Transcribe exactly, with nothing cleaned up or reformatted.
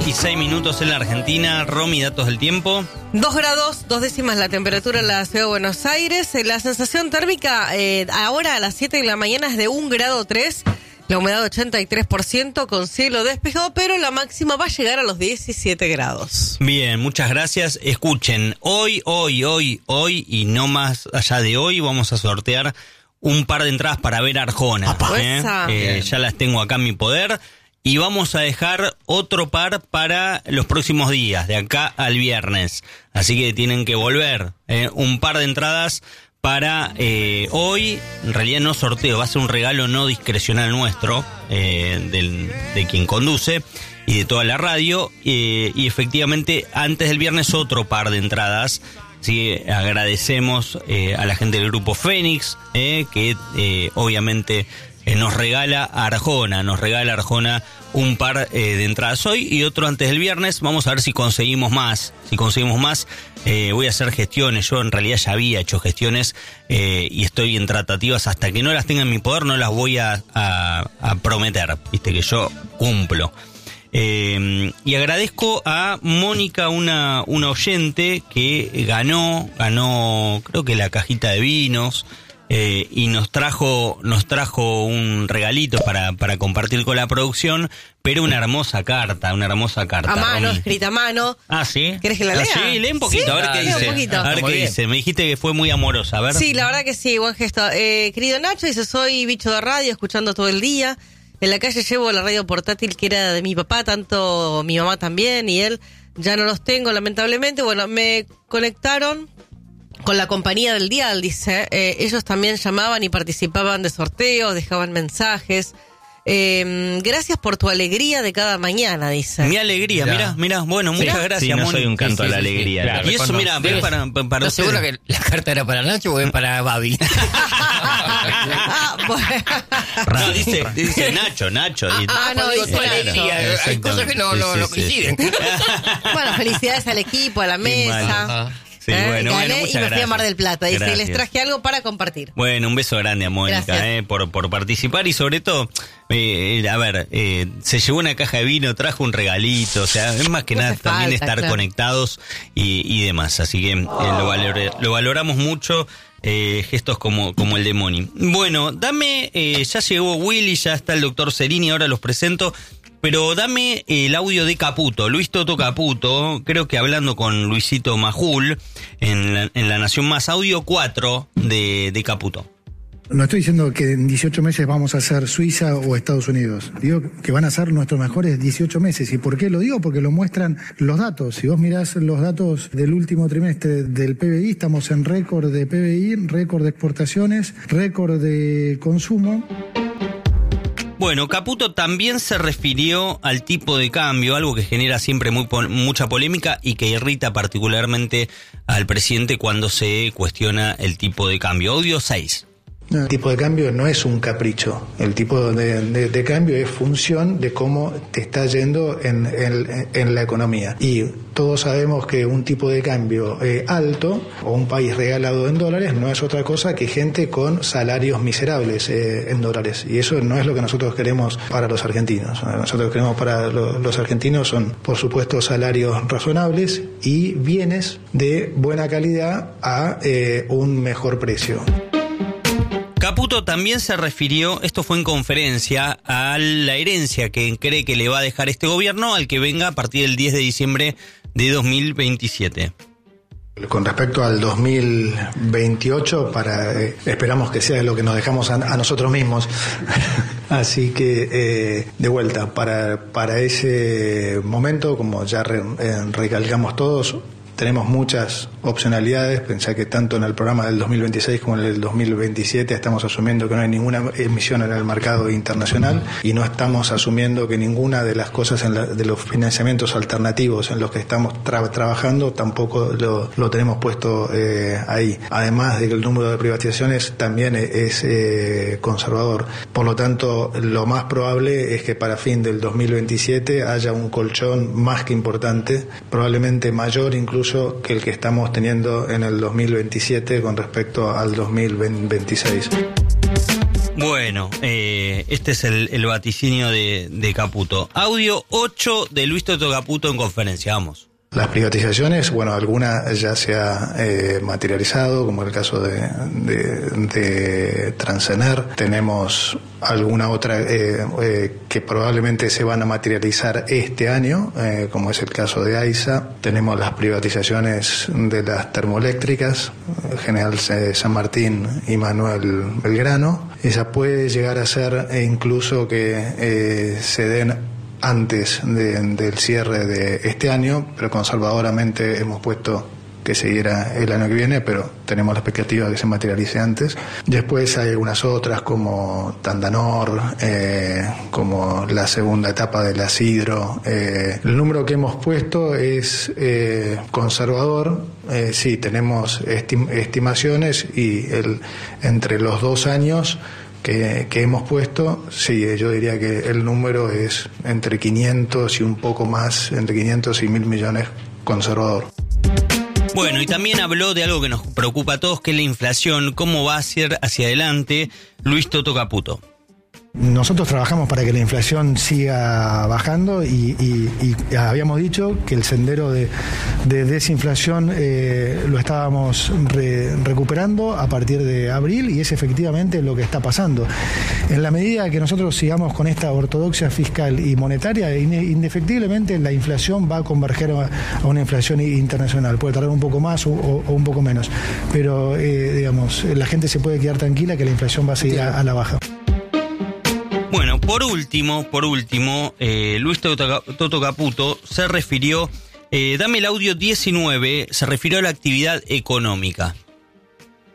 Y seis minutos en la Argentina. Romy, datos del tiempo. Dos grados, dos décimas la temperatura en la ciudad de Buenos Aires. La sensación térmica eh, ahora a las siete de la mañana es de un grado tres. La humedad ochenta y tres por ciento con cielo despejado, pero la máxima va a llegar a los diecisiete grados. Bien, muchas gracias. Escuchen, hoy, hoy, hoy, hoy y no más allá de hoy vamos a sortear un par de entradas para ver Arjona. ¿eh? Eh, ya las tengo acá en mi poder. Y vamos a dejar otro par para los próximos días, de acá al viernes. Así que tienen que volver. ¿eh? Un par de entradas para eh, hoy. En realidad no sorteo, va a ser un regalo no discrecional nuestro, eh, del, de quien conduce y de toda la radio. Eh, y efectivamente, antes del viernes otro par de entradas. Así que agradecemos eh, a la gente del grupo Fénix, eh, que eh, obviamente... Eh, nos regala Arjona, nos regala Arjona un par eh, de entradas hoy y otro antes del viernes. Vamos a ver si conseguimos más. Si conseguimos más, eh, voy a hacer gestiones. Yo en realidad ya había hecho gestiones eh, y estoy en tratativas. Hasta que no las tenga en mi poder, no las voy a, a, a prometer. Viste que yo cumplo. Eh, y agradezco a Mónica, una, una oyente que ganó, ganó creo que la cajita de vinos. Eh, y nos trajo nos trajo un regalito para, para compartir con la producción, pero una hermosa carta, una hermosa carta. A mano, Romy. escrita a mano. Ah, ¿sí? ¿Querés que la lea? Ah, sí, lee un poquito, ¿Sí? a ver Ah, qué lea dice. un poquito. A ver qué dice. Me dijiste que fue muy amorosa, a ver. Sí, la verdad que sí, buen gesto. Eh, querido Nacho, dice, soy bicho de radio, escuchando todo el día. En la calle llevo la radio portátil que era de mi papá, tanto mi mamá también, y él ya no los tengo, lamentablemente. Bueno, me conectaron con la compañía del dial, dice. Eh, ellos también llamaban y participaban de sorteos, dejaban mensajes. Eh, gracias por tu alegría de cada mañana, dice. Mi alegría, mira, mira, bueno, muchas ¿Sí? gracias, Sí, no Moni. soy un canto Sí, sí, a la sí, alegría. sí, Claro, y eso, mira, debes, para, para, para ¿Estás seguro que la carta era para Nacho o es para Babi? Ah, bueno. No, dice, dice Nacho, Nacho. Ah, y- ah, no, dice Claro, Nacho. alegría. Hay cosas que no, no, Sí, no sí, sí, coinciden. Bueno, felicidades al equipo, a la mesa. Sí, ¿eh? bueno, Gané bueno, y muchas me fui a gracias. Mar del Plata. Dice, Gracias. les traje algo para compartir. Bueno, un beso grande a Mónica Gracias. eh, por, por participar y sobre todo, eh, a ver, eh, se llevó una caja de vino, trajo un regalito, o sea, es más que No nada hace también falta, estar claro. conectados y, y demás, así que eh, lo, valor- lo valoramos mucho. Eh, gestos como, como el de Moni. Bueno, dame, eh, ya llegó Willy, ya está el doctor Cerini, ahora los presento. Pero dame el audio de Caputo, Luis Toto Caputo, creo que hablando con Luisito Majul en la, en la Nación Más, audio cuatro de, de Caputo. No estoy diciendo que en dieciocho meses vamos a ser Suiza o Estados Unidos. Digo que van a ser nuestros mejores dieciocho meses. ¿Y por qué lo digo? Porque lo muestran los datos. Si vos mirás los datos del último trimestre del P B I, estamos en récord de P B I, récord de exportaciones, récord de consumo. Bueno, Caputo también se refirió al tipo de cambio, algo que genera siempre muy po- mucha polémica y que irrita particularmente al presidente cuando se cuestiona el tipo de cambio. Audio seis. El tipo de cambio no es un capricho, el tipo de, de, de cambio es función de cómo te está yendo en, en, en la economía. Y todos sabemos que un tipo de cambio eh, alto o un país regalado en dólares no es otra cosa que gente con salarios miserables eh, en dólares. Y eso no es lo que nosotros queremos para los argentinos. Nosotros queremos para lo, los argentinos son, por supuesto, salarios razonables y bienes de buena calidad a eh, un mejor precio. Caputo también se refirió, esto fue en conferencia, a la herencia que cree que le va a dejar este gobierno al que venga a partir del diez de diciembre de dos mil veintisiete. Con respecto al dos mil veintiocho, para, eh, esperamos que sea lo que nos dejamos a, a nosotros mismos. Así que, eh, de vuelta, para, para ese momento, como ya re, eh, recalcamos todos, tenemos muchas opcionalidades. Pensá que tanto en el programa del dos mil veintiséis como en el dos mil veintisiete estamos asumiendo que no hay ninguna emisión en el mercado internacional y no estamos asumiendo que ninguna de las cosas en la, de los financiamientos alternativos en los que estamos tra- trabajando tampoco lo, lo tenemos puesto eh, ahí. Además de que el número de privatizaciones también es eh, conservador. Por lo tanto, lo más probable es que para fin del dos mil veintisiete haya un colchón más que importante, probablemente mayor incluso que el que estamos teniendo en el dos mil veintisiete con respecto al dos mil veintiséis. Bueno, eh, este es el, el vaticinio de, de Caputo. Audio ocho de Luis Toto Caputo en conferencia, vamos. Las privatizaciones, bueno, alguna ya se ha eh, materializado, como el caso de, de, de Transener. Tenemos alguna otra eh, eh, que probablemente se van a materializar este año, eh, como es el caso de AISA. Tenemos las privatizaciones de las termoeléctricas, General San Martín y Manuel Belgrano. Esa puede llegar a ser e incluso que eh, se den antes de, del cierre de este año, pero conservadoramente hemos puesto que siguiera el año que viene, pero tenemos la expectativa de que se materialice antes. Después hay algunas otras como Tandanor, eh, como la segunda etapa de la Sidro. Eh, el número que hemos puesto es eh, conservador. Eh, sí, tenemos estim- estimaciones y el, entre los dos años Que, que hemos puesto, sí, yo diría que el número es entre quinientos y un poco más, entre quinientos y mil millones conservador. Bueno, y también habló de algo que nos preocupa a todos, que es la inflación, cómo va a ser hacia adelante Luis Toto Caputo. Nosotros trabajamos para que la inflación siga bajando y, y, y habíamos dicho que el sendero de, de desinflación eh, lo estábamos re, recuperando a partir de abril y es efectivamente lo que está pasando. En la medida que nosotros sigamos con esta ortodoxia fiscal y monetaria, indefectiblemente la inflación va a converger a, a una inflación internacional. Puede tardar un poco más o, o, o un poco menos, pero eh, digamos, la gente se puede quedar tranquila que la inflación va a seguir a, a la baja. Bueno, por último, por último, eh, Luis Toto, Toto Caputo se refirió, eh, dame el audio diecinueve, se refirió a la actividad económica.